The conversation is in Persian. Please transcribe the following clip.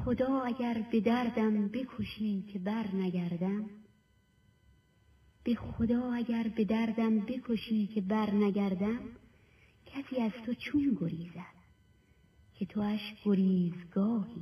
خدا اگر به دردم بکشی که بر نگردم، به خدا اگر به دردم بکشی که بر نگردم، کسی از تو چون گریزد که تو اش گریزگاهی.